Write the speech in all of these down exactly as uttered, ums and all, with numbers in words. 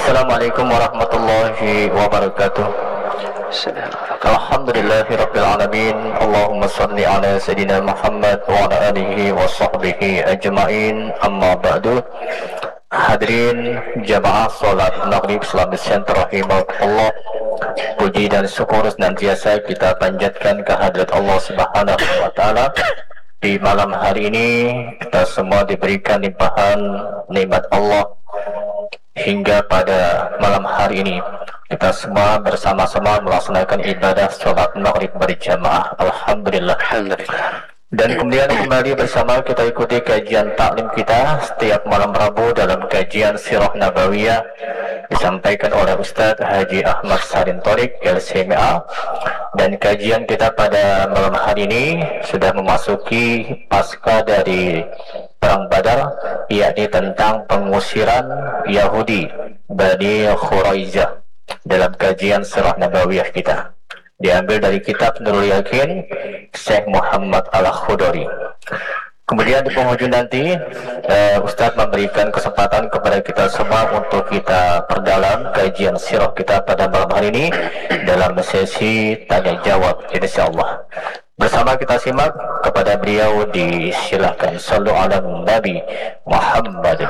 Assalamualaikum warahmatullahi wabarakatuh. Alhamdulillahirabbil alamin. Allahumma shalli ala sayidina Muhammad wa ala alihi wa sahbihi ajmain. Amma ba'du. Hadirin jamaah salat maghrib Islamic Center rahimahullah. Puji dan syukur senantiasa kita panjatkan kehadirat Allah Subhanahu wa taala. Di malam hari ini kita semua diberikan limpahan nikmat Allah hingga pada malam hari ini kita semua bersama-sama melaksanakan ibadah sholat maghrib berjamaah. Alhamdulillah. Alhamdulillah. Dan kemudian kembali bersama kita ikuti kajian taklim kita setiap malam Rabu dalam kajian Sirah Nabawiyah disampaikan oleh Ustadz Haji Ahmad Salim Thorik L C M A. Dan kajian kita pada malam hari ini sudah memasuki pasca dari Perang Badar, yakni tentang pengusiran Yahudi Bani Khuraizah dalam kajian Sirah Nabawiyah kita. Diambil dari kitab Nurul Yakin Syekh Muhammad Al-Khudari. Kemudian di penghujung nanti uh, Ustadz memberikan kesempatan kepada kita semua untuk kita perdalam kajian sirah kita pada malam hari ini dalam sesi tanya jawab insyaallah. Bersama kita simak kepada beliau, disilahkan. Sallu ala Nabi Muhammad.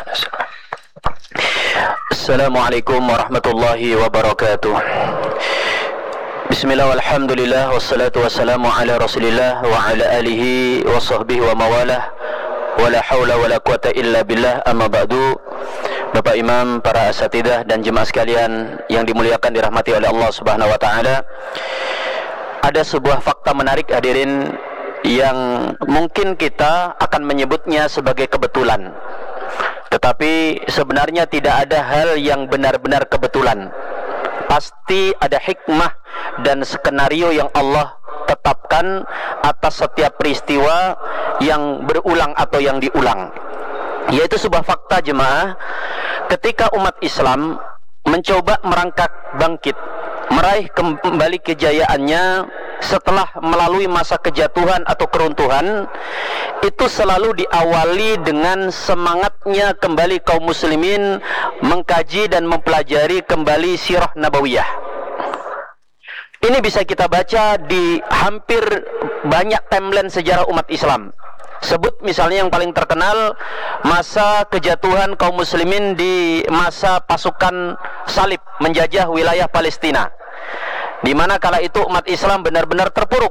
Assalamualaikum warahmatullahi wabarakatuh. Bismillah walhamdulillah wassalatu wassalamu ala rasulillah wa ala alihi wa sahbihi wa mawalah wa la hawla wa la quwata illa billah, amma ba'du. Bapak Imam, para asatidah dan jemaah sekalian yang dimuliakan dirahmati oleh Allah Subhanahu wa taala, ada sebuah fakta menarik hadirin yang mungkin kita akan menyebutnya sebagai kebetulan, tetapi sebenarnya tidak ada hal yang benar-benar kebetulan. Pasti ada hikmah dan skenario yang Allah tetapkan atas setiap peristiwa yang berulang atau yang diulang. Yaitu sebuah fakta jemaah, ketika umat Islam mencoba merangkak bangkit, meraih kembali kejayaannya setelah melalui masa kejatuhan atau keruntuhan, itu selalu diawali dengan semangatnya kembali kaum muslimin mengkaji dan mempelajari kembali sirah nabawiyah. Ini bisa kita baca di hampir banyak timeline sejarah umat Islam. Sebut misalnya yang paling terkenal, masa kejatuhan kaum muslimin di masa pasukan salib menjajah wilayah Palestina, di mana kala itu umat Islam benar-benar terpuruk.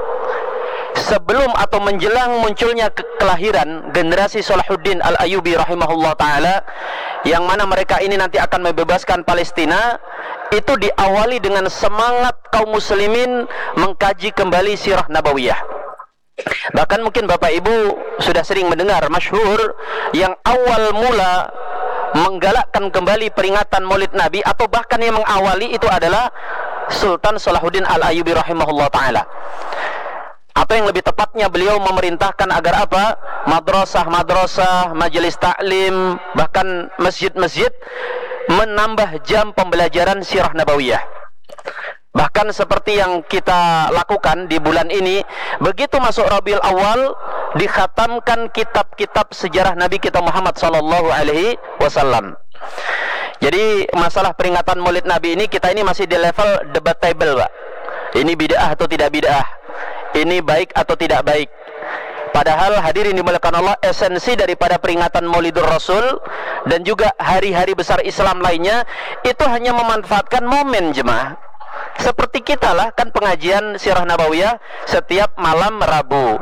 Sebelum atau menjelang munculnya ke kelahiran generasi Salahuddin Al-Ayyubi rahimahullah ta'ala, yang mana mereka ini nanti akan membebaskan Palestina, itu diawali dengan semangat kaum muslimin mengkaji kembali sirah nabawiyah. Bahkan mungkin Bapak Ibu sudah sering mendengar masyhur yang awal mula menggalakkan kembali peringatan Maulid Nabi, atau bahkan yang mengawali itu adalah Sultan Salahuddin Al-Ayyubi rahimahullah ta'ala. Atau yang lebih tepatnya, beliau memerintahkan agar apa? Madrasah-madrasah, majelis taklim, bahkan masjid-masjid menambah jam pembelajaran sirah nabawiyah. Bahkan seperti yang kita lakukan di bulan ini, begitu masuk Rabiul Awal, dikhatamkan kitab-kitab sejarah Nabi kita Muhammad sallallahu alaihi wasallam. Jadi masalah peringatan Maulid Nabi ini, kita ini masih di level debatable, Pak. Ini bid'ah atau tidak bid'ah? Ini baik atau tidak baik? Padahal hadirin dimuliakan Allah, esensi daripada peringatan Maulidur Rasul dan juga hari-hari besar Islam lainnya itu hanya memanfaatkan momen jemaah. Seperti kita lah kan pengajian sirah nabawiyah setiap malam Rabu.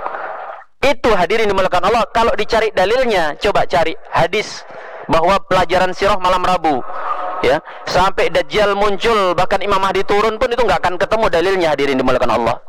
Itu hadirin dimuliakan Allah, kalau dicari dalilnya, coba cari hadis bahwa pelajaran sirah malam Rabu, ya, sampai Dajjal muncul, bahkan Imam Mahdi turun pun itu nggak akan ketemu dalilnya hadirin dimuliakan Allah.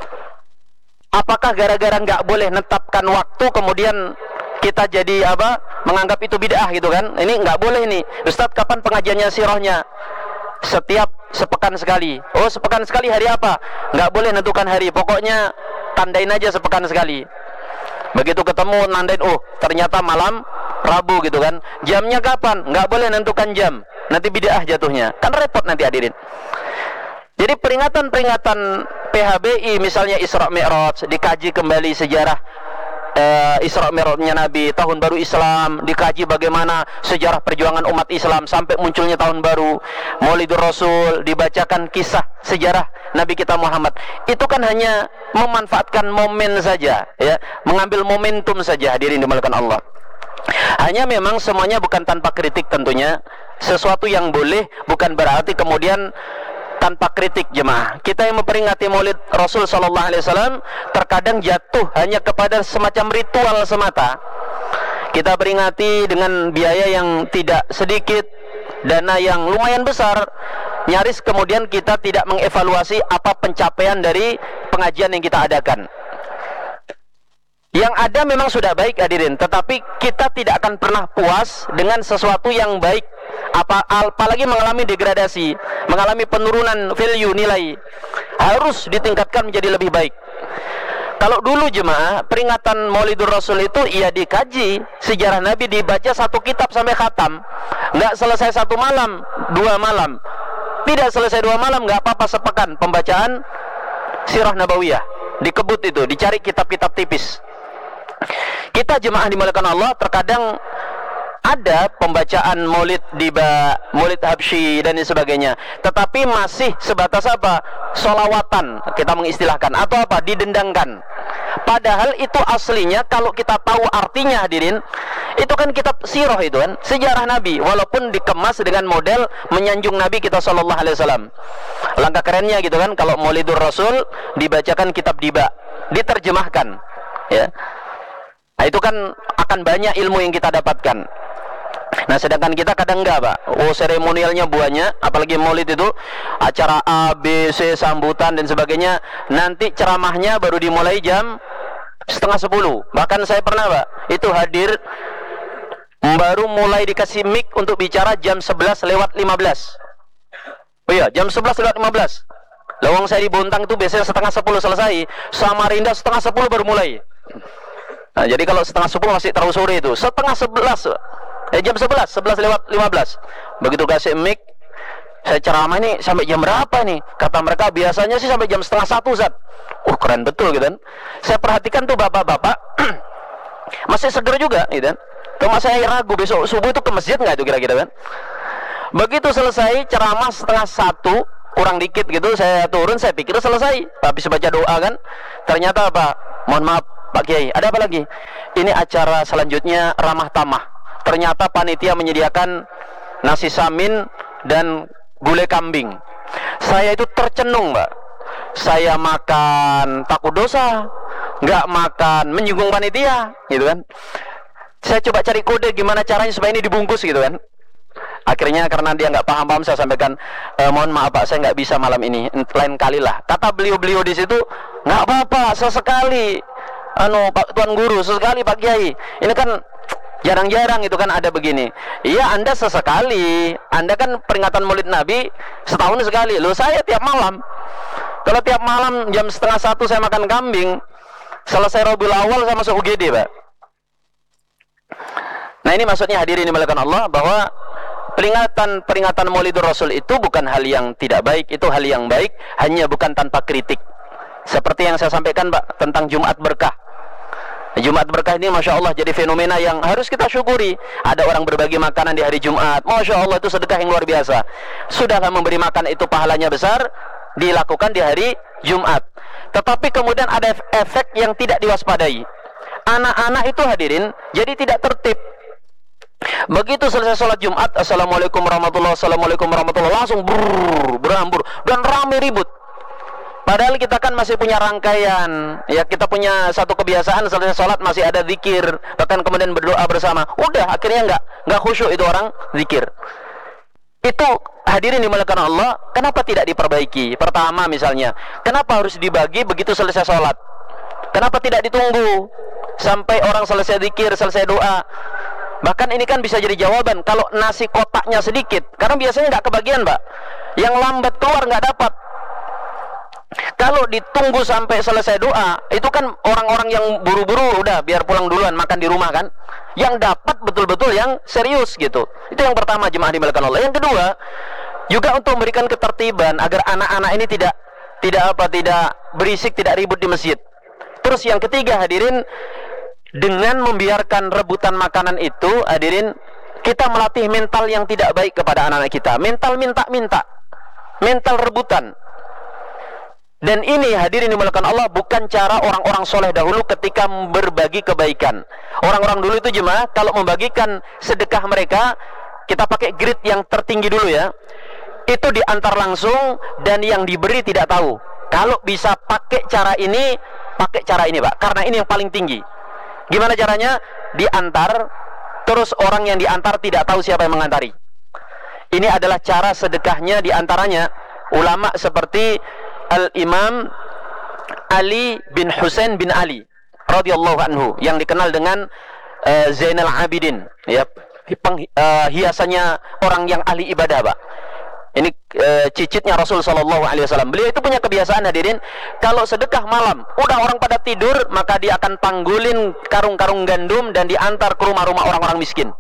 Apakah gara-gara nggak boleh netapkan waktu kemudian kita jadi apa? Menganggap itu bid'ah gitu kan? Ini nggak boleh nih. Ustadz, kapan pengajiannya sirahnya? Setiap sepekan sekali. Oh, sepekan sekali hari apa? Nggak boleh nentukan hari. Pokoknya tandain aja sepekan sekali. Begitu ketemu nandain, oh ternyata malam Rabu gitu kan. Jamnya kapan? Nggak boleh nentukan jam. Nanti bid'ah jatuhnya. Kan repot nanti hadirin. Jadi peringatan-peringatan P H B I misalnya Isra Mi'raj, dikaji kembali sejarah uh, Isra Mi'rajnya Nabi, tahun baru Islam, dikaji bagaimana sejarah perjuangan umat Islam sampai munculnya tahun baru, Maulidur Rasul, dibacakan kisah sejarah Nabi kita Muhammad. Itu kan hanya memanfaatkan momen saja, ya, mengambil momentum saja, hadirin dimuliakan Allah. Hanya memang semuanya bukan tanpa kritik tentunya. Sesuatu yang boleh bukan berarti kemudian tanpa kritik jemaah. Kita yang memperingati Maulid Rasul sallallahu alaihi wasallam terkadang jatuh hanya kepada semacam ritual semata. Kita peringati dengan biaya yang tidak sedikit, dana yang lumayan besar. Nyaris kemudian kita tidak mengevaluasi apa pencapaian dari pengajian yang kita adakan. Yang ada memang sudah baik hadirin, tetapi kita tidak akan pernah puas dengan sesuatu yang baik, apa apalagi mengalami degradasi, mengalami penurunan value nilai. Harus ditingkatkan menjadi lebih baik. Kalau dulu jemaah peringatan Maulidur Rasul itu ia dikaji sejarah Nabi, dibaca satu kitab sampai khatam, nggak selesai satu malam, dua malam, tidak selesai dua malam, nggak apa-apa sepekan pembacaan Sirah Nabawiyah, dikebut itu, dicari kitab-kitab tipis. Kita jemaah dimuliakan Allah terkadang ada pembacaan maulid diba, maulid habsyi dan sebagainya, tetapi masih sebatas apa? Solawatan kita mengistilahkan, atau apa? Didendangkan. Padahal itu aslinya kalau kita tahu artinya hadirin, itu kan kitab sirah, itu kan sejarah Nabi, walaupun dikemas dengan model menyanjung Nabi kita sallallahu alaihi wasallam. Langkah kerennya gitu kan, kalau Maulidur Rasul dibacakan kitab diba, diterjemahkan, ya. Nah, itu kan akan banyak ilmu yang kita dapatkan. Nah, sedangkan kita kadang enggak, Pak. Oh, seremonialnya banyak, apalagi maulid itu acara A, B, C, sambutan dan sebagainya. Nanti ceramahnya baru dimulai jam setengah sepuluh. Bahkan saya pernah, Pak, itu hadir baru mulai dikasih mic untuk bicara jam sebelas lewat lima belas. Oh iya, jam sebelas lewat lima belas. Lawang saya di Bontang itu biasanya setengah sepuluh selesai, Samarinda setengah sepuluh baru mulai. Nah, jadi kalau setengah sepuluh masih terlalu sore itu. Setengah sebelas, eh, jam sebelas, sebelas lewat lima belas. Begitu kasih mic, saya ceramah ini sampai jam berapa nih? Kata mereka biasanya sih sampai jam setengah satu, Zat. Uh, keren betul gitu kan. Saya perhatikan tuh bapak-bapak masih seger juga gitu kan. Cuma saya ragu besok subuh itu ke masjid nggak itu kira-kira kan. Begitu selesai ceramah setengah satu, kurang dikit gitu, saya turun, saya pikir selesai. Habis baca doa kan, ternyata apa? Mohon maaf Pak Kiai, ada apa lagi? Ini acara selanjutnya ramah tamah. Ternyata panitia menyediakan nasi samin dan gulai kambing. Saya itu tercenung, Mbak. Saya makan takut dosa, nggak makan menyinggung panitia, gitu kan? Saya coba cari kode gimana caranya supaya ini dibungkus, gitu kan? Akhirnya karena dia nggak paham-paham, saya sampaikan, e, mohon maaf Pak, saya nggak bisa malam ini, lain kali lah. Kata beliau-beliau di situ, nggak apa-apa, sesekali. Anu Pak Tuan Guru, sesekali Pak Kiai. Ini kan jarang-jarang itu kan ada begini. Iya, Anda sesekali. Anda kan peringatan Maulid Nabi setahun sekali. Loh, saya tiap malam. Kalau tiap malam jam setengah satu saya makan kambing, selesai Rabiul Awal saya masuk U G D, Pak. Nah, ini maksudnya hadirin dimuliakan Allah, bahwa peringatan peringatan Maulidur Rasul itu bukan hal yang tidak baik, itu hal yang baik, hanya bukan tanpa kritik. Seperti yang saya sampaikan, Pak, tentang Jumat Berkah. Jumat Berkah ini Masya Allah jadi fenomena yang harus kita syukuri. Ada orang berbagi makanan di hari Jumat, Masya Allah, itu sedekah yang luar biasa. Sudahlah memberi makan itu pahalanya besar, dilakukan di hari Jumat. Tetapi kemudian ada efek yang tidak diwaspadai. Anak-anak itu hadirin jadi tidak tertib. Begitu selesai sholat Jumat, Assalamualaikum warahmatullahi wabarakatuh, Assalamualaikum warahmatullahi wabarakatuh, langsung brrr, berambur dan rame ribut. Padahal kita kan masih punya rangkaian, ya, kita punya satu kebiasaan selesai sholat masih ada zikir, bahkan kemudian berdoa bersama. Udah, akhirnya nggak nggak khusyuk itu orang zikir. Itu hadirin dimuliakan Allah, kenapa tidak diperbaiki? Pertama misalnya, kenapa harus dibagi begitu selesai sholat? Kenapa tidak ditunggu sampai orang selesai zikir, selesai doa? Bahkan ini kan bisa jadi jawaban kalau nasi kotaknya sedikit, karena biasanya nggak kebagian, Pak. Yang lambat keluar nggak dapat. Kalau ditunggu sampai selesai doa, itu kan orang-orang yang buru-buru udah biar pulang duluan makan di rumah kan. Yang dapat betul-betul yang serius gitu. Itu yang pertama jemaah dimuliakan Allah. Yang kedua, juga untuk memberikan ketertiban agar anak-anak ini tidak tidak apa tidak berisik, tidak ribut di masjid. Terus yang ketiga hadirin, dengan membiarkan rebutan makanan itu, hadirin, kita melatih mental yang tidak baik kepada anak-anak kita. Mental minta-minta, mental rebutan. Dan ini, hadirin dimulakan Allah, bukan cara orang-orang soleh dahulu ketika berbagi kebaikan. Orang-orang dulu itu jemaah, kalau membagikan sedekah mereka, kita pakai grid yang tertinggi dulu ya. Itu diantar langsung dan yang diberi tidak tahu. Kalau bisa pakai cara ini, pakai cara ini Pak, karena ini yang paling tinggi. Gimana caranya? Diantar, terus orang yang diantar tidak tahu siapa yang mengantari. Ini adalah cara sedekahnya, diantaranya ulama seperti Al-Imam Ali bin Husain bin Ali radhiyallahu anhu, yang dikenal dengan uh, Zainal Abidin, ya, peng, uh, hiasannya orang yang ahli ibadah, Pak. Ini uh, cicitnya Rasul sallallahu alaihi wasallam. Beliau itu punya kebiasaan, hadirin, kalau sedekah malam, udah orang pada tidur, maka dia akan panggulin karung-karung gandum dan diantar ke rumah-rumah orang-orang miskin.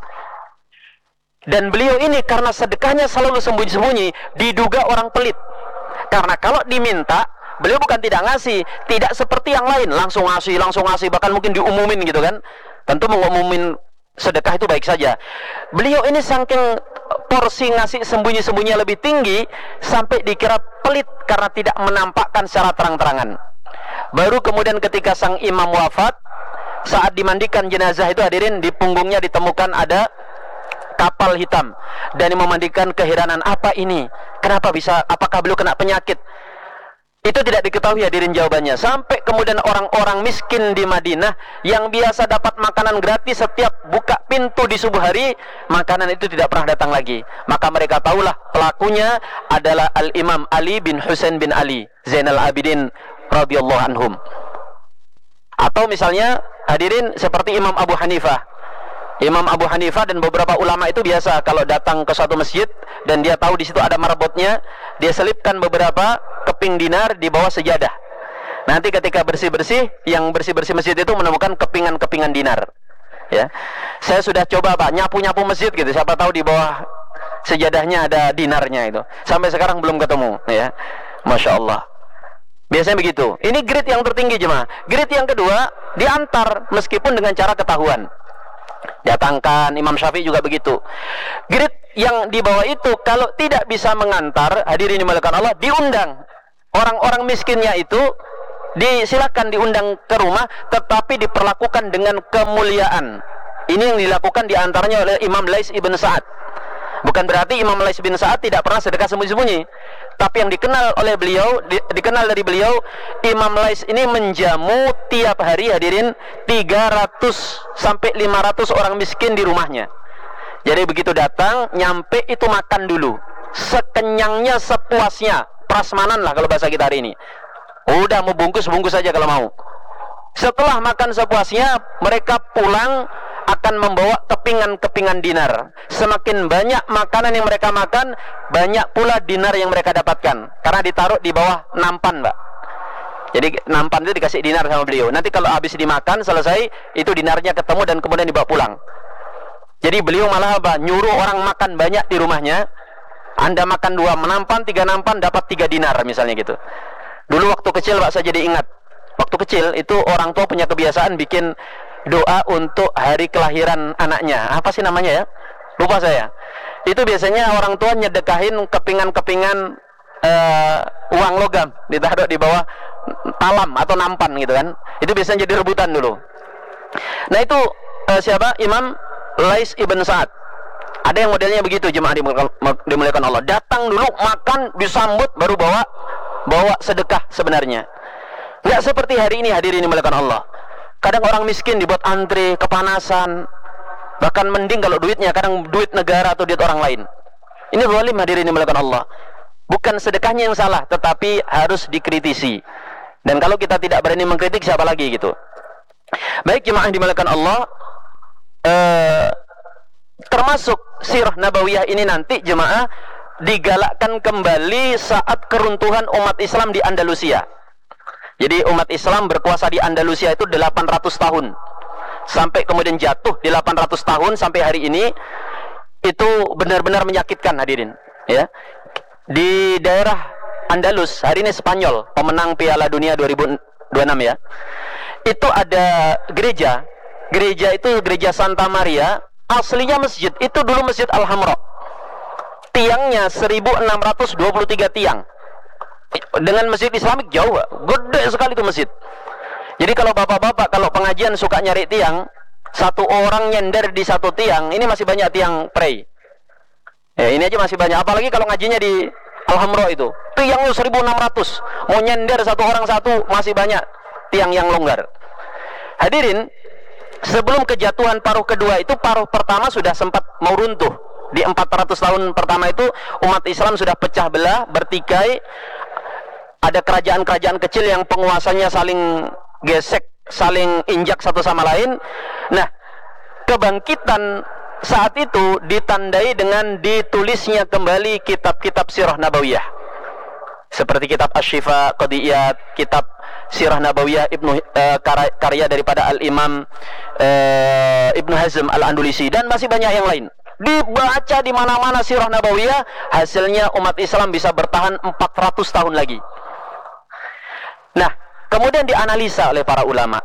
Dan beliau ini karena sedekahnya selalu sembunyi-sembunyi, diduga orang pelit. Karena kalau diminta, beliau bukan tidak ngasih, tidak seperti yang lain, langsung ngasih, langsung ngasih, bahkan mungkin diumumin gitu kan. Tentu mengumumin sedekah itu baik saja. Beliau ini saking porsi ngasih sembunyi-sembunyinya lebih tinggi, sampai dikira pelit karena tidak menampakkan secara terang-terangan. Baru kemudian ketika sang imam wafat, saat dimandikan jenazah itu, hadirin, di punggungnya ditemukan ada kapal hitam. Dan memandikan keheranan, apa ini? Kenapa bisa? Apakah beliau kena penyakit? Itu tidak diketahui, hadirin, jawabannya. Sampai kemudian orang-orang miskin di Madinah yang biasa dapat makanan gratis setiap buka pintu di subuh hari, makanan itu tidak pernah datang lagi. Maka mereka tahulah pelakunya adalah Al-Imam Ali bin Husain bin Ali Zainal Abidin radhiyallahu anhum. Atau misalnya, hadirin, seperti Imam Abu Hanifah. Imam Abu Hanifah dan beberapa ulama itu biasa kalau datang ke suatu masjid dan dia tahu di situ ada marbotnya, dia selipkan beberapa keping dinar di bawah sejadah. Nanti ketika bersih-bersih, yang bersih-bersih masjid itu menemukan kepingan-kepingan dinar. Ya, saya sudah coba Pak nyapu-nyapu masjid gitu, siapa tahu di bawah sejadahnya ada dinarnya itu. Sampai sekarang belum ketemu. Ya, masya Allah. Biasanya begitu. Ini grade yang tertinggi jemaah. Grade yang kedua, diantar meskipun dengan cara ketahuan. Datangkan, Imam Syafi'i juga begitu. Grade yang di bawah itu kalau tidak bisa mengantar, hadirin dimuliakan Allah, diundang. Orang-orang miskinnya itu disilakan diundang ke rumah, tetapi diperlakukan dengan kemuliaan. Ini yang dilakukan diantaranya oleh Imam Lais ibn Sa'ad. Bukan berarti Imam Lais bin Sa'ad tidak pernah sedekah sembunyi-sembunyi, tapi yang dikenal oleh beliau, di, dikenal dari beliau, Imam Lais ini menjamu tiap hari, hadirin, tiga ratus sampai lima ratus orang miskin di rumahnya. Jadi begitu datang, nyampe itu makan dulu, sekenyangnya, sepuasnya, prasmanan lah kalau bahasa kita hari ini. Udah mau bungkus-bungkus saja kalau mau. Setelah makan sepuasnya, mereka pulang akan membawa kepingan-kepingan dinar. Semakin banyak makanan yang mereka makan, banyak pula dinar yang mereka dapatkan, karena ditaruh di bawah nampan, Mbak. Jadi nampan itu dikasih dinar sama beliau. Nanti kalau habis dimakan, selesai, itu dinarnya ketemu dan kemudian dibawa pulang. Jadi beliau malah apa? Nyuruh orang makan banyak di rumahnya. Anda makan dua menampan, tiga nampan, dapat tiga dinar misalnya gitu. Dulu waktu kecil Pak, saya jadi ingat. Waktu kecil itu orang tua punya kebiasaan bikin doa untuk hari kelahiran anaknya. Apa sih namanya ya? Lupa saya. Itu biasanya orang tua nyedekahin kepingan-kepingan uh, uang logam, ditaruh di bawah talam atau nampan gitu kan. Itu biasanya jadi rebutan dulu. Nah itu uh, siapa? Imam Lais ibn Sa'ad. Ada yang modelnya begitu, jemaah dimuliakan Allah. Datang dulu, makan, disambut, baru bawa bawa sedekah sebenarnya. Nggak seperti hari ini, hadirin dimuliakan Allah. Kadang orang miskin dibuat antri, kepanasan. Bahkan mending kalau duitnya, kadang duit negara atau duit orang lain. Ini zalim, hadirin dimuliakan Allah. Bukan sedekahnya yang salah, tetapi harus dikritisi. Dan kalau kita tidak berani mengkritik, siapa lagi gitu. Baik jemaah dimuliakan Allah, eh, termasuk sirah nabawiyah ini nanti jemaah digalakkan kembali saat keruntuhan umat Islam di Andalusia. Jadi umat Islam berkuasa di Andalusia itu delapan ratus tahun. Sampai kemudian jatuh di delapan ratus tahun sampai hari ini. Itu benar-benar menyakitkan, hadirin. Ya. Di daerah Andalus, hari ini Spanyol, pemenang Piala Dunia dua ribu dua puluh enam ya. Itu ada gereja gereja itu gereja Santa Maria, aslinya masjid itu dulu Masjid Al-Hamra. Tiangnya seribu enam ratus dua puluh tiga tiang. Dengan masjid Islamik jauh, gede sekali itu masjid. Jadi kalau bapak-bapak kalau pengajian suka nyari tiang, satu orang nyender di satu tiang, ini masih banyak tiang pray. Ya, ini aja masih banyak, apalagi kalau ngajinya di Al-Hamra itu. Tiangnya seribu enam ratus. Mau nyender satu orang satu, masih banyak tiang yang longgar. Hadirin, sebelum kejatuhan paruh kedua itu, paruh pertama sudah sempat mau runtuh. Di empat ratus tahun pertama itu umat Islam sudah pecah belah, bertikai. Ada kerajaan-kerajaan kecil yang penguasanya saling gesek, saling injak satu sama lain. Nah, kebangkitan saat itu ditandai dengan ditulisnya kembali kitab-kitab sirah nabawiyah. Seperti kitab Asy-Syifa, Qadiyat, kitab Sirah Nabawiyah Ibnu uh, karya daripada Al-Imam uh, Ibnu Hazm Al-Andalusi, dan masih banyak yang lain. Dibaca di mana-mana Sirah Nabawiyah, hasilnya umat Islam bisa bertahan empat ratus tahun lagi. Nah, kemudian dianalisa oleh para ulama.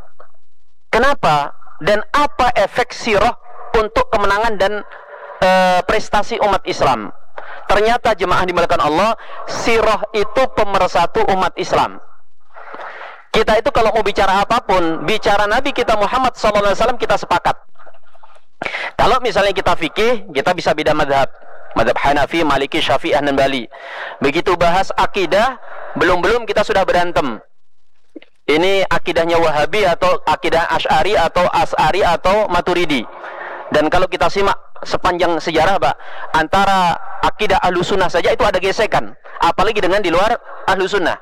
Kenapa dan apa efek sirah untuk kemenangan dan uh, prestasi umat Islam? Ternyata jemaah dimuliakan Allah, sirah itu pemersatu umat Islam. Kita itu kalau mau bicara apapun, bicara Nabi kita Muhammad shallallahu alaihi wasallam, kita sepakat. Kalau misalnya kita fikih, kita bisa beda madhab. Madhab Hanafi, Maliki, Syafi'i, Hanbali. Begitu bahas akidah, belum-belum kita sudah berantem. Ini akidahnya Wahabi atau akidah Asy'ari atau As'ari atau Maturidi. Dan kalau kita simak sepanjang sejarah, Pak, antara akidah Ahlussunnah saja itu ada gesekan, apalagi dengan di luar Ahlussunnah.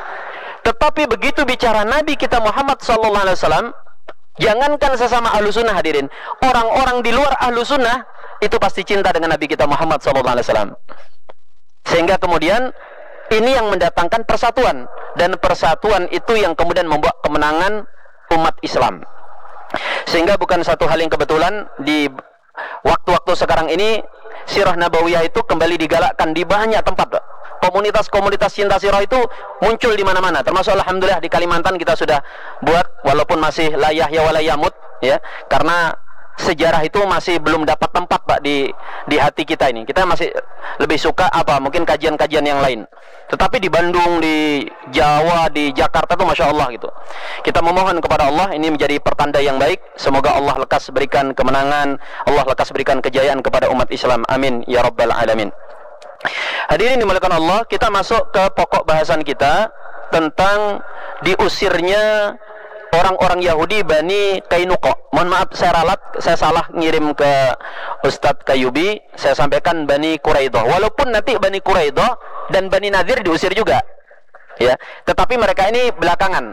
Tetapi begitu bicara Nabi kita Muhammad sallallahu alaihi wasallam, jangankan sesama Ahlussunnah hadirin, orang-orang di luar Ahlussunnah itu pasti cinta dengan Nabi kita Muhammad sallallahu alaihi wasallam. Sehingga kemudian ini yang mendatangkan persatuan, dan persatuan itu yang kemudian membuat kemenangan umat Islam. Sehingga bukan satu hal yang kebetulan di waktu-waktu sekarang ini sirah nabawiyah itu kembali digalakkan di banyak tempat. Komunitas-komunitas cinta sirah itu muncul di mana-mana, termasuk alhamdulillah di Kalimantan kita sudah buat, walaupun masih la yahya wa la yamut, ya, karena sejarah itu masih belum dapat tempat, Pak, di di hati kita ini. Kita masih lebih suka apa? Mungkin kajian-kajian yang lain. Tetapi di Bandung, di Jawa, di Jakarta tuh Masya Allah gitu. Kita memohon kepada Allah, ini menjadi pertanda yang baik. Semoga Allah lekas berikan kemenangan, Allah lekas berikan kejayaan kepada umat Islam. Amin ya rabbal alamin. Hadirin dimuliakan Allah, kita masuk ke pokok bahasan kita tentang diusirnya orang-orang Yahudi Bani Qainuqa. Mohon maaf saya ralat, saya salah ngirim ke Ustadz Kayubi, saya sampaikan Bani Quraidah. Walaupun nanti Bani Quraidah dan Bani Nadir diusir juga, ya. Tetapi mereka ini belakangan.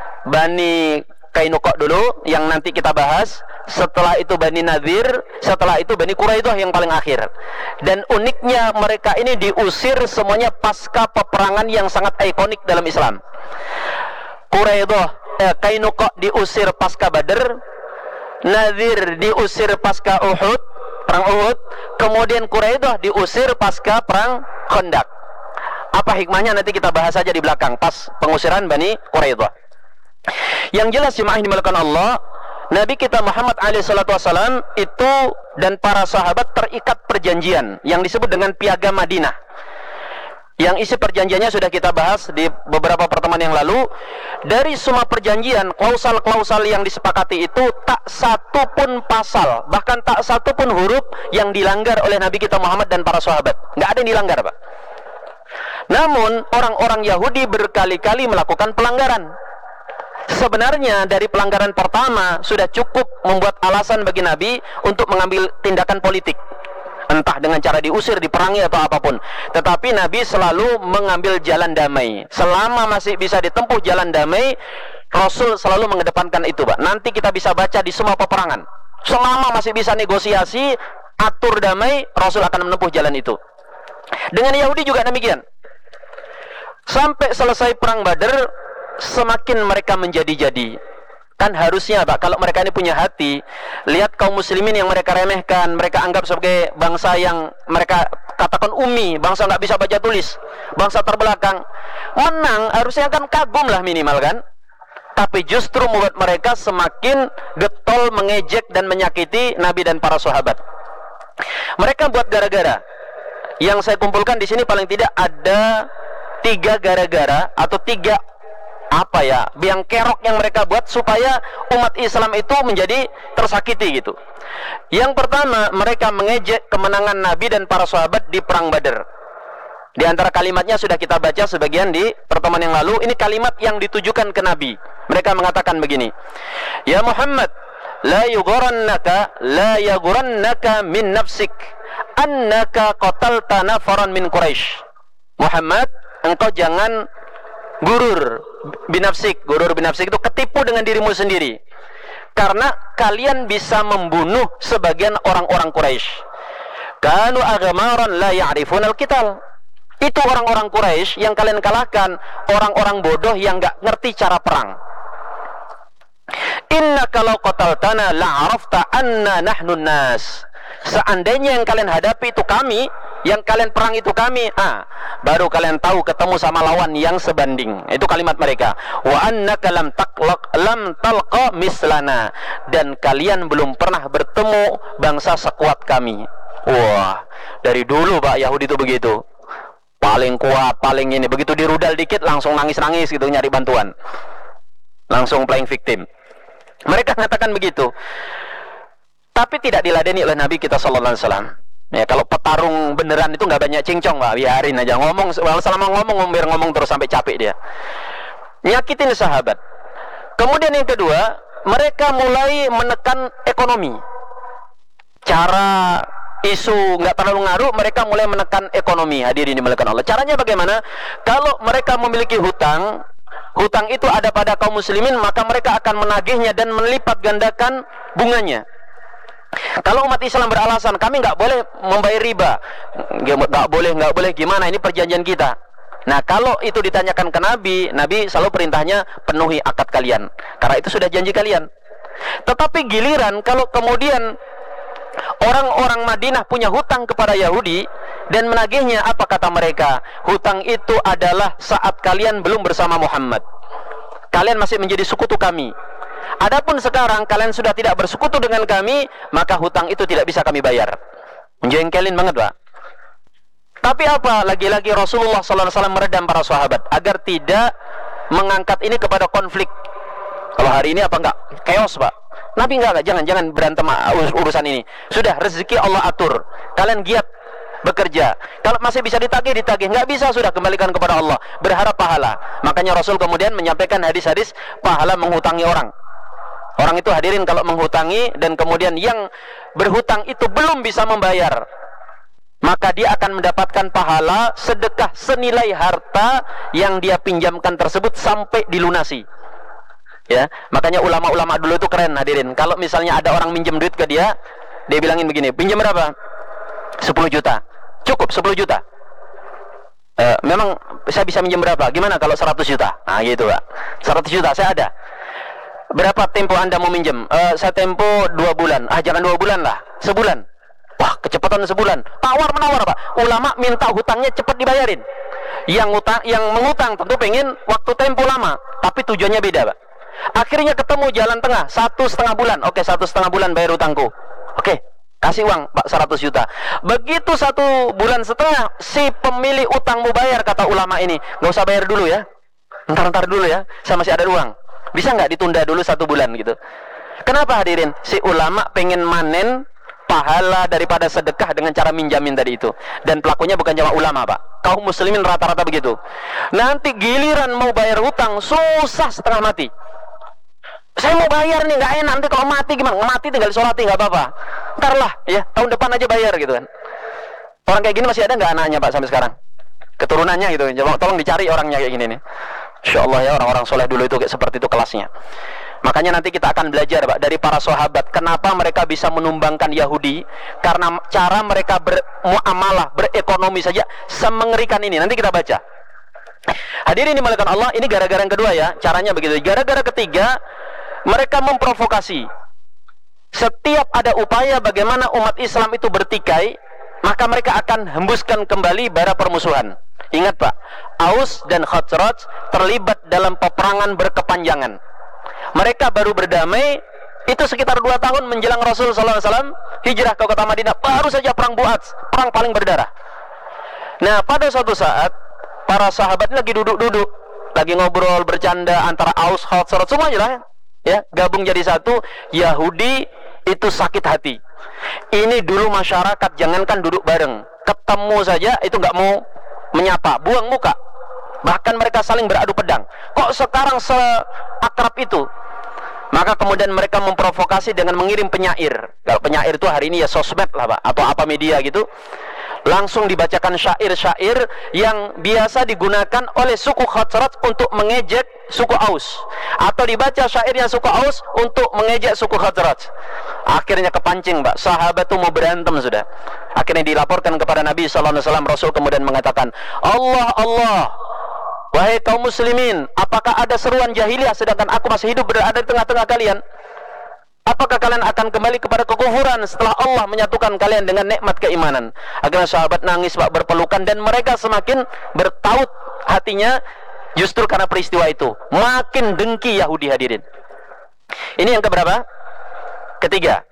Bani Qainuqa dulu yang nanti kita bahas, setelah itu Bani Nadir, setelah itu Bani Quraidah yang paling akhir. Dan uniknya mereka ini diusir semuanya pasca peperangan yang sangat ikonik dalam Islam. Quraidah, eh, Qainuqa diusir pasca Badr, Nadir diusir pasca Uhud, perang Uhud, kemudian Quraidah diusir pasca perang Khandaq. Apa hikmahnya nanti kita bahas saja di belakang pas pengusiran Bani Quraidah. Yang jelas jemaah dimuliakan Allah, Nabi kita Muhammad alaihi salatu wasallam itu dan para sahabat terikat perjanjian yang disebut dengan Piagam Madinah. Yang isi perjanjiannya sudah kita bahas di beberapa pertemuan yang lalu. Dari semua perjanjian, klausal-klausal yang disepakati itu tak satu pun pasal, bahkan tak satu pun huruf yang dilanggar oleh Nabi kita Muhammad dan para sahabat. Nggak ada yang dilanggar, Pak. Namun orang-orang Yahudi berkali-kali melakukan pelanggaran. Sebenarnya dari pelanggaran pertama sudah cukup membuat alasan bagi Nabi untuk mengambil tindakan politik, entah dengan cara diusir, diperangi atau apapun. Tetapi Nabi selalu mengambil jalan damai. Selama masih bisa ditempuh jalan damai, Rasul selalu mengedepankan itu, Pak. Nanti kita bisa baca di semua peperangan. Selama masih bisa negosiasi, atur damai, Rasul akan menempuh jalan itu. Dengan Yahudi juga demikian. Sampai selesai perang Badar, semakin mereka menjadi-jadi. Kan harusnya, Pak, kalau mereka ini punya hati, lihat kaum muslimin yang mereka remehkan, mereka anggap sebagai bangsa yang mereka katakan ummi, bangsa nggak bisa baca tulis, bangsa terbelakang, menang, harusnya kan kagum lah minimal kan. tapi justru membuat mereka semakin getol, mengejek dan menyakiti Nabi dan para sahabat. Mereka buat gara-gara. Yang saya kumpulkan di sini paling tidak ada tiga gara-gara atau tiga apa ya, biang kerok yang mereka buat supaya umat Islam itu menjadi tersakiti gitu. Yang pertama, mereka mengejek kemenangan Nabi dan para sahabat di perang Badar. Di antara kalimatnya sudah kita baca sebagian di pertemuan yang lalu. Ini kalimat yang ditujukan ke Nabi. Mereka mengatakan begini, ya Muhammad, la yughurannaka la yughurannaka min nafsik annaka qatalta nafaran min Quraisy. Muhammad, engkau jangan gurur binafsik. Gurur binafsik itu ketipu dengan dirimu sendiri, karena kalian bisa membunuh sebagian orang-orang Quraisy. Kanu aghmaran la ya'rifun al-qital. Itu orang-orang Quraisy yang kalian kalahkan, orang-orang bodoh yang gak ngerti cara perang. Inna kalau qataltana la'arafta anna nahnu nas. Seandainya yang kalian hadapi itu kami, yang kalian perang itu kami, ah, baru kalian tahu ketemu sama lawan yang sebanding. Itu kalimat mereka. Wa annaka lam taqlaq lam talqa mislana, dan kalian belum pernah bertemu bangsa sekuat kami. Wah, dari dulu Pak Yahudi itu begitu. Paling kuat, paling ini, begitu dirudal dikit langsung nangis-nangis gitu nyari bantuan. Langsung playing victim. Mereka mengatakan begitu. Tapi tidak diladeni oleh Nabi kita sallallahu alaihi wasallam. Ya, kalau petarung beneran itu nggak banyak cincong, Pak. Biarin aja ngomong, selama ngomong biar ngomong terus sampai capek dia. Nyakitin sahabat. Kemudian yang kedua, mereka mulai menekan ekonomi. Cara isu nggak terlalu ngaruh, mereka mulai menekan ekonomi. Hadirin dimuliakan Allah. Caranya bagaimana? Kalau mereka memiliki hutang, hutang itu ada pada kaum muslimin, maka mereka akan menagihnya dan melipat gandakan bunganya. Kalau umat Islam beralasan kami nggak boleh membayar riba, nggak boleh, nggak boleh gimana, ini perjanjian kita. Nah, kalau itu ditanyakan ke Nabi, Nabi selalu perintahnya penuhi akad kalian, karena itu sudah janji kalian. Tetapi giliran kalau kemudian orang-orang Madinah punya hutang kepada Yahudi dan menagihnya, apa kata mereka? Hutang itu adalah saat kalian belum bersama Muhammad, kalian masih menjadi sekutu kami. Adapun sekarang kalian sudah tidak bersekutu dengan kami, maka hutang itu tidak bisa kami bayar. Menjengkelin banget, Pak. Tapi apa? Lagi-lagi Rasulullah sallallahu alaihi wasallam meredam para sahabat agar tidak mengangkat ini kepada konflik. Kalau hari ini apa enggak? Chaos, Pak. Nabi enggak, enggak, jangan jangan berantem urusan ini. Sudah, rezeki Allah atur. Kalian giat bekerja. Kalau masih bisa ditagih, ditagih. Enggak bisa, sudah kembalikan kepada Allah. Berharap pahala. Makanya Rasul kemudian menyampaikan hadis-hadis pahala menghutangi orang. Orang itu hadirin kalau menghutangi dan kemudian yang berhutang itu belum bisa membayar, maka dia akan mendapatkan pahala sedekah senilai harta yang dia pinjamkan tersebut sampai dilunasi. Ya, makanya ulama-ulama dulu itu keren hadirin. Kalau misalnya ada orang minjem duit ke dia, dia bilangin begini, pinjam berapa? sepuluh juta. Cukup sepuluh juta. E, memang saya bisa minjem berapa? Gimana kalau seratus juta? Nah gitu, Pak. seratus juta saya ada. Berapa tempo Anda mau minjem? E, saya tempo dua bulan. Ah, jangan dua bulan lah, sebulan. Wah, kecepatan sebulan. Tawar menawar, Pak. Ulama minta hutangnya cepat dibayarin. Yang utang, yang mengutang tentu pengen waktu tempo lama, tapi tujuannya beda, Pak. Akhirnya ketemu jalan tengah, satu setengah bulan. Oke, satu setengah bulan bayar utangku. Oke, kasih uang, Pak, seratus juta. Begitu satu bulan setengah, si pemilik utang mau bayar, kata ulama ini, nggak usah bayar dulu ya. Ntar-ntar dulu ya, saya masih ada uang. Bisa nggak ditunda dulu satu bulan gitu? Kenapa hadirin? Si ulama pengen manen pahala daripada sedekah dengan cara minjamin tadi itu. Dan pelakunya bukan cuma ulama, Pak. Kaum muslimin rata-rata begitu. Nanti giliran mau bayar hutang, susah setengah mati. Saya mau bayar nih, nggak enak. Nanti kalau mati gimana? Mati tinggal disolati, nggak apa-apa. Ntar lah, ya tahun depan aja bayar gitu kan. Orang kayak gini masih ada nggak anaknya, Pak, sampai sekarang? Keturunannya gitu. Coba tolong dicari orangnya kayak gini nih. Insya Allah ya, orang-orang soleh dulu itu kayak seperti itu kelasnya. Makanya nanti kita akan belajar, Pak, dari para sahabat kenapa mereka bisa menumbangkan Yahudi, karena cara mereka bermuamalah, berekonomi saja semengerikan ini. Nanti kita baca. Hadirin dimuliakan Allah, ini gara-gara yang kedua ya, caranya begitu. Gara-gara ketiga, mereka memprovokasi. Setiap ada upaya bagaimana umat Islam itu bertikai, maka mereka akan hembuskan kembali bara permusuhan. Ingat, Pak, Aus dan Khazraj terlibat dalam peperangan berkepanjangan. Mereka baru berdamai itu sekitar dua tahun menjelang Rasul sallallahu alaihi wasallam hijrah ke kota Madinah. Baru saja perang Bu'ats, perang paling berdarah. Nah, pada suatu saat para sahabat lagi duduk-duduk, lagi ngobrol, bercanda antara Aus, Khazraj, semuanya lah ya, gabung jadi satu. Yahudi itu sakit hati. Ini dulu masyarakat jangankan duduk bareng, ketemu saja itu nggak mau menyapa, buang muka. Bahkan mereka saling beradu pedang. Kok sekarang seakrab itu? Maka kemudian mereka memprovokasi dengan mengirim penyair. Kalau penyair itu hari ini ya sosmed lah, Pak, atau apa media gitu. Langsung dibacakan syair-syair yang biasa digunakan oleh suku Khazraj untuk mengejek suku Aus, atau dibaca syairnya suku Aus untuk mengejek suku Khazraj. Akhirnya kepancing, Pak. Sahabat itu mau berantem sudah. Akhirnya dilaporkan kepada Nabi sallallahu alaihi wasallam. Rasul kemudian mengatakan, Allah, Allah, wahai kaum muslimin, apakah ada seruan jahiliyah sedangkan aku masih hidup berada di tengah-tengah kalian? Apakah kalian akan kembali kepada kekufuran setelah Allah menyatukan kalian dengan nikmat keimanan? Akhirnya sahabat nangis, Pak, berpelukan, dan mereka semakin bertaut hatinya justru karena peristiwa itu. Makin dengki Yahudi, hadirin. Ini yang keberapa? Ketiga.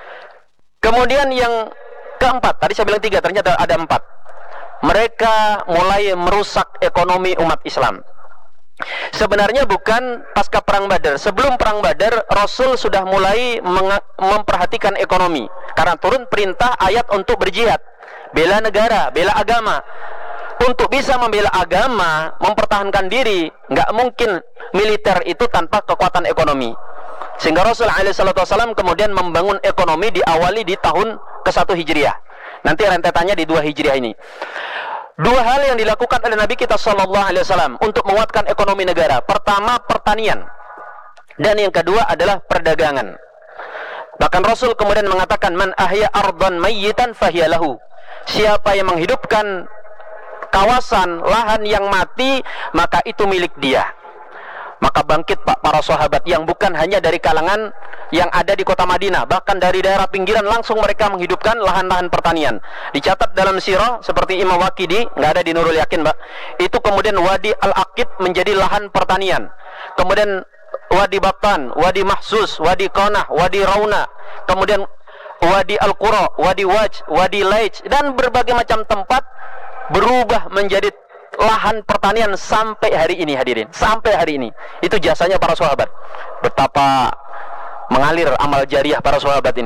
Kemudian yang keempat, tadi saya bilang tiga, ternyata ada empat. Mereka mulai merusak ekonomi umat Islam. Sebenarnya bukan pasca perang Badar. Sebelum perang Badar, Rasul sudah mulai memperhatikan ekonomi karena turun perintah ayat untuk berjihad, bela negara, bela agama. Untuk bisa membela agama, mempertahankan diri, nggak mungkin militer itu tanpa kekuatan ekonomi. Sehingga Rasul alaihi salatu wasallam kemudian membangun ekonomi diawali di tahun ke satu Hijriah. Nanti rentetannya di dua Hijriah ini. Dua hal yang dilakukan oleh Nabi kita sallallahu alaihi wasallam untuk menguatkan ekonomi negara. Pertama, pertanian. Dan yang kedua adalah perdagangan. Bahkan Rasul kemudian mengatakan, man ahya ardan mayyitan fahiya lahu. Siapa yang menghidupkan kawasan lahan yang mati, maka itu milik dia. Maka bangkit, Pak, para sahabat yang bukan hanya dari kalangan yang ada di kota Madinah, bahkan dari daerah pinggiran langsung mereka menghidupkan lahan-lahan pertanian. Dicatat dalam sirah seperti Imam Waqidi, nggak ada di Nurul Yakin, Pak. Itu kemudian Wadi Al-Aqib menjadi lahan pertanian. Kemudian Wadi Batan, Wadi Mahsus, Wadi Qanah, Wadi Rauna, kemudian Wadi Al-Qura, Wadi Waj, Wadi Laij, dan berbagai macam tempat berubah menjadi lahan pertanian sampai hari ini, hadirin. Sampai hari ini. Itu jasanya para sahabat. Betapa mengalir amal jariah para sahabat ini.